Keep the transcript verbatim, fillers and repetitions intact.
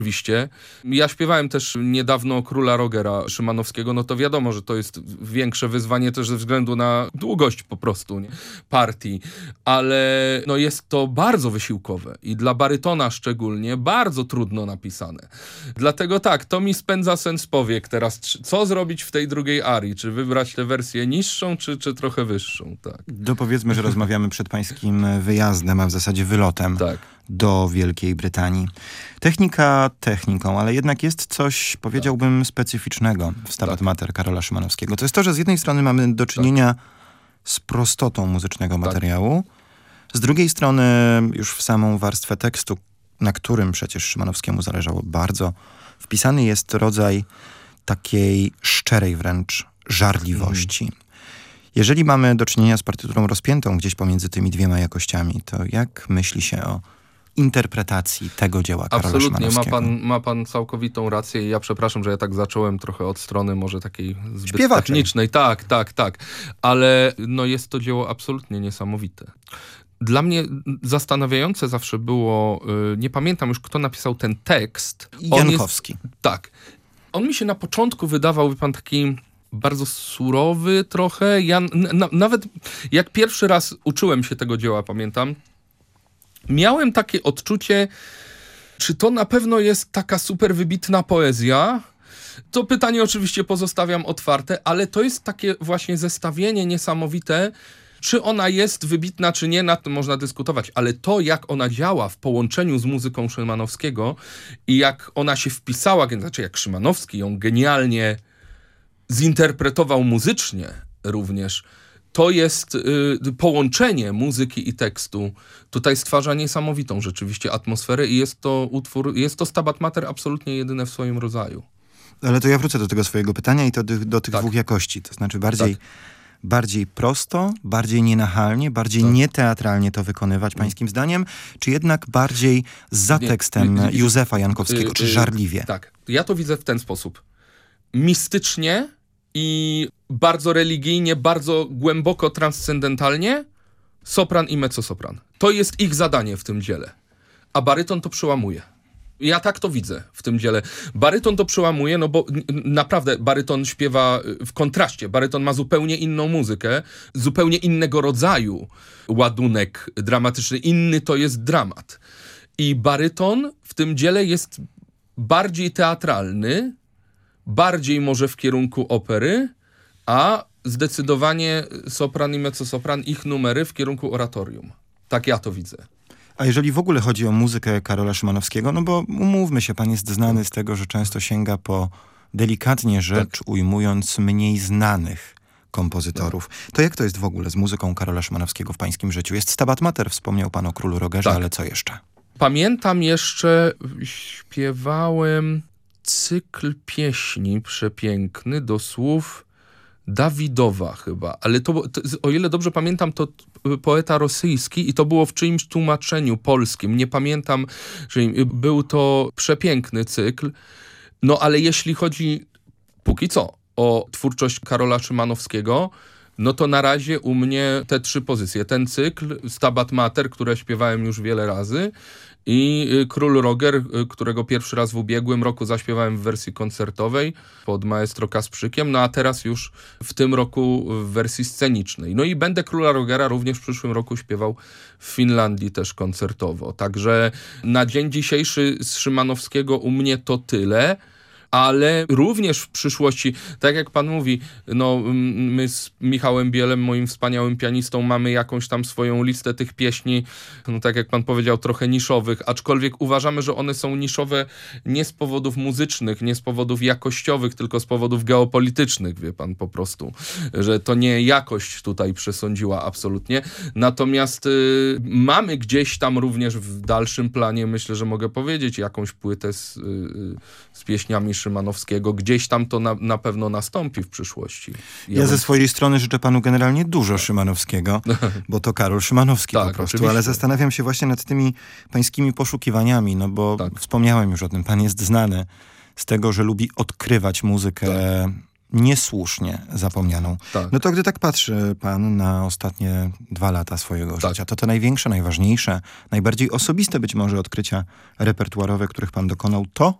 Oczywiście. Ja śpiewałem też niedawno Króla Rogera Szymanowskiego, no to wiadomo, że to jest większe wyzwanie też ze względu na długość po prostu, nie? Partii, ale no jest to bardzo wysiłkowe i dla barytona szczególnie bardzo trudno napisane. Dlatego tak, to mi spędza sens powiek teraz, co zrobić w tej drugiej arii, czy wybrać tę wersję niższą, czy, czy trochę wyższą, tak. Dopowiedzmy, że rozmawiamy przed pańskim wyjazdem, a w zasadzie wylotem. Tak. Do Wielkiej Brytanii. Technika techniką, ale jednak jest coś, powiedziałbym, specyficznego w Stabat tak. Mater Karola Szymanowskiego. To jest to, że z jednej strony mamy do czynienia tak. z prostotą muzycznego tak. materiału, z drugiej strony już w samą warstwę tekstu, na którym przecież Szymanowskiemu zależało bardzo, wpisany jest rodzaj takiej szczerej wręcz żarliwości. Mm. Jeżeli mamy do czynienia z partyturą rozpiętą gdzieś pomiędzy tymi dwiema jakościami, to jak myśli się o interpretacji tego dzieła Karola Absolutnie, Szymanowskiego? ma pan, ma pan całkowitą rację i ja przepraszam, że ja tak zacząłem trochę od strony może takiej zbyt Śpiewaczej. technicznej. Tak, tak, tak. Ale no jest to dzieło absolutnie niesamowite. Dla mnie zastanawiające zawsze było, yy, nie pamiętam już, kto napisał ten tekst. On Jankowski. Jest, tak. On mi się na początku wydawał, wie pan, taki bardzo surowy trochę. Ja na, nawet jak pierwszy raz uczyłem się tego dzieła, pamiętam, miałem takie odczucie, czy to na pewno jest taka super wybitna poezja. To pytanie oczywiście pozostawiam otwarte, ale to jest takie właśnie zestawienie niesamowite. Czy ona jest wybitna, czy nie, nad tym można dyskutować, ale to, jak ona działa w połączeniu z muzyką Szymanowskiego i jak ona się wpisała, znaczy jak Szymanowski ją genialnie zinterpretował muzycznie również, to jest y, połączenie muzyki i tekstu. Tutaj stwarza niesamowitą rzeczywiście atmosferę i jest to utwór, jest to Stabat Mater absolutnie jedyne w swoim rodzaju. Ale to ja wrócę do tego swojego pytania i to do, do tych tak. dwóch jakości. To znaczy bardziej, tak. bardziej prosto, bardziej nienachalnie, bardziej tak. nieteatralnie to wykonywać, pańskim zdaniem, czy jednak bardziej za tekstem nie, Józefa Jankowskiego, y, czy żarliwie? Tak. Ja to widzę w ten sposób. Mistycznie i bardzo religijnie, bardzo głęboko transcendentalnie sopran i mezzosopran. To jest ich zadanie w tym dziele. A baryton to przełamuje. Ja tak to widzę w tym dziele. Baryton to przełamuje, no bo n- naprawdę baryton śpiewa w kontraście. Baryton ma zupełnie inną muzykę, zupełnie innego rodzaju ładunek dramatyczny. Inny to jest dramat. I baryton w tym dziele jest bardziej teatralny, bardziej może w kierunku opery, a zdecydowanie sopran i mezzosopran, ich numery w kierunku oratorium. Tak ja to widzę. A jeżeli w ogóle chodzi o muzykę Karola Szymanowskiego, no bo umówmy się, pan jest znany z tego, że często sięga po delikatnie rzecz tak. ujmując mniej znanych kompozytorów. Tak. To jak to jest w ogóle z muzyką Karola Szymanowskiego w pańskim życiu? Jest Stabat Mater, wspomniał pan o Królu Rogerze, tak. ale co jeszcze? Pamiętam jeszcze, śpiewałem cykl pieśni przepiękny do słów Dawidowa chyba, ale to, to, o ile dobrze pamiętam, to poeta rosyjski i to było w czyimś tłumaczeniu polskim. Nie pamiętam, że był to przepiękny cykl. No ale jeśli chodzi póki co o twórczość Karola Szymanowskiego, no to na razie u mnie te trzy pozycje. Ten cykl, Stabat Mater, które śpiewałem już wiele razy, i Król Roger, którego pierwszy raz w ubiegłym roku zaśpiewałem w wersji koncertowej pod maestro Kasprzykiem, no a teraz już w tym roku w wersji scenicznej. No i będę Króla Rogera również w przyszłym roku śpiewał w Finlandii też koncertowo. Także na dzień dzisiejszy z Szymanowskiego u mnie to tyle. Ale również w przyszłości, tak jak pan mówi, no my z Michałem Bielem, moim wspaniałym pianistą, mamy jakąś tam swoją listę tych pieśni, no tak jak pan powiedział, trochę niszowych, aczkolwiek uważamy, że one są niszowe nie z powodów muzycznych, nie z powodów jakościowych, tylko z powodów geopolitycznych, wie pan, po prostu, że to nie jakość tutaj przesądziła absolutnie. Natomiast y, mamy gdzieś tam również w dalszym planie, myślę, że mogę powiedzieć, jakąś płytę z, y, z pieśniami Szymanowskiego. Gdzieś tam to na, na pewno nastąpi w przyszłości. Ja, ja bym... ze swojej strony życzę panu generalnie dużo Szymanowskiego, bo to Karol Szymanowski tak, po prostu, oczywiście. Ale zastanawiam się właśnie nad tymi pańskimi poszukiwaniami, no bo tak. wspomniałem już o tym, pan jest znany z tego, że lubi odkrywać muzykę tak. niesłusznie zapomnianą. Tak. No to gdy tak patrzy pan na ostatnie dwa lata swojego Tak. życia, to te największe, najważniejsze, najbardziej osobiste być może odkrycia repertuarowe, których pan dokonał, to